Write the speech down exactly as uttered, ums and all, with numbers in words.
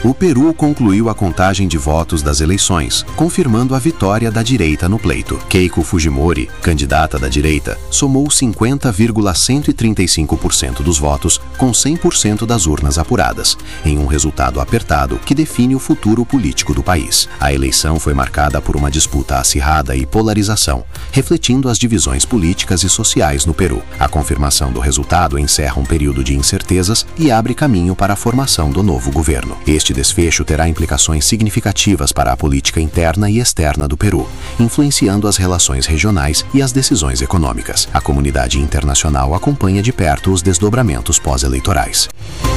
O Peru concluiu a contagem de votos das eleições, confirmando a vitória da direita no pleito. Keiko Fujimori, candidata da direita, somou cinquenta vírgula cento e trinta e cinco por cento dos votos, com cem por cento das urnas apuradas, em um resultado apertado que define o futuro político do país. A eleição foi marcada por uma disputa acirrada e polarização, refletindo as divisões políticas e sociais no Peru. A confirmação do resultado encerra um período de incertezas e abre caminho para a formação do novo governo. Este desfecho terá implicações significativas para a política interna e externa do Peru, influenciando as relações regionais e as decisões econômicas. A comunidade internacional acompanha de perto os desdobramentos pós-eleitorais.